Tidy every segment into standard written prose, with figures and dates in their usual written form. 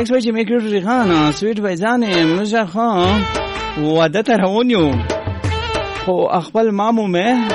الکس وای چې میکرو ریحان سویټ بایزان مزه خان واده ته روانیو خو خپل مامو مې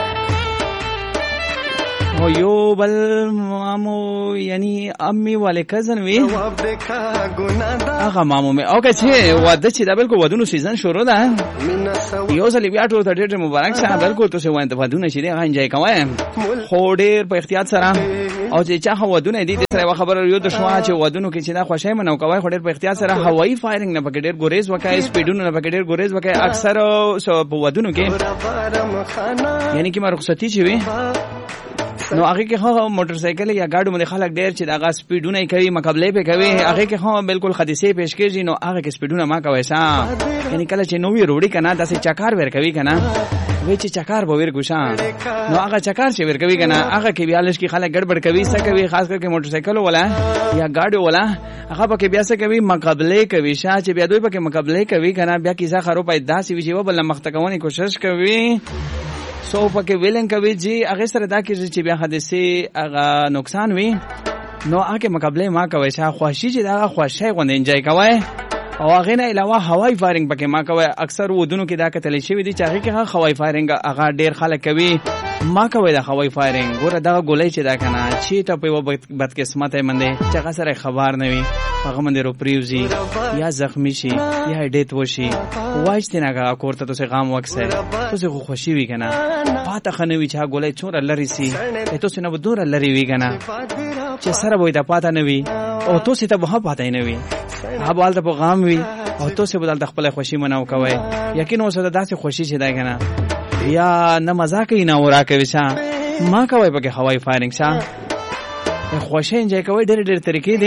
او یو بل مامو یعنی امی والے کزن وی هغه مامو مې او که واده چې دا بالکل ودونو سیزن شروع ده یو ځل بیا ټول ته ډېر مبارک شه بالکل تاسو وایي ته ودونه شي هغه انجوای کوئ خو ډېر په احتیاط سره او چې چا ودونه دي سره خبره یو د شوا چې ودونو کې چې دا خوشاله منو کوي خو ډېر په احتیاط سره هوایي فایرینګ نه پکې ډېر ګوریز وکای سپیډونو نه پکې ډېر ګوریز وکای اکثر په ودونو کې یعنی کې ما رخصتي چي وي نو هغه کې خو موټر سایکل یا گاډو باندې خلک ډېر چې دغه سپیډونه کوي مقابله به کوي هغه کې خو بالکل حادثه پیش کیږي نو هغه کې سپیډونه ما کوي یعنی کله چې نوې روړی کنه داسې چکار ور کوي کنه وای چې چکار به ور ګوشان نو هغه چکار چې ور کوي کنه هغه کې بیا لږ کې خلک ګډوډ کوي څه کوي خاص کر کې موټر سایکل ولا یا گاډو ولا هغه پکې بیا څه کوي مقابله کوي چې بیا دوی پکې مقابله کوي کنه بیا کیسه خرو پیدا سی وي چې بل مختکونی کوشش کوي سو پکې ویلن کوي چې هغه سره دا کیږي چې بیا حادثه هغه نقصان وي نو هغه مقابله ما کوي چې خوشي چې دا خوشي غوند انجوای کوي او هغه نه علاوه هوای فایرینګ پکې ما کوي اکثر ودونو کې دا کتل شي دي چې هغه کې هوای فایرینګ هغه ډیر خلک کوي ما کوي دا هوای فایرینګ ګوره دا ګولې چې دا کنه چې ته په بد قسمت منده چې هغه سره خبر نه وي هغه منده رو پریوزي یا زخمی شي یا ډیت وشي وایسته نه کوړه ته غام وکسه ته خو خوشي وي کنه پاته خنوي چې هغه ګولې څور لری سي ته څه نه بدور لری وي کنه چې سره وای دا پاته نه وي او تو څه ته به پاته نه وي هغه حالت په غام وي او تو څه بدل خپل خوشي مناو کوي یقین اوسه داسې خوشي چې دا کنه یا نه مزاق نه ورا کوي ما کوي پکې هوای فایرینګ خوشي انجوای کوي ډېر ډېر طریقې دي